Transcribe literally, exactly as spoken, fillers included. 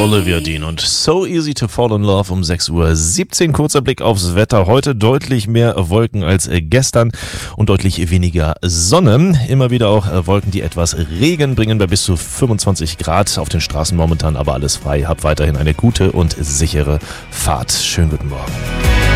Olivia Dean und So Easy to Fall in Love um sechs Uhr siebzehn. Kurzer Blick aufs Wetter. Heute deutlich mehr Wolken als gestern und deutlich weniger Sonne. Immer wieder auch Wolken, die etwas Regen bringen, bei bis zu fünfundzwanzig Grad auf den Straßen momentan, aber alles frei. Hab weiterhin eine gute und sichere Fahrt. Schönen guten Morgen.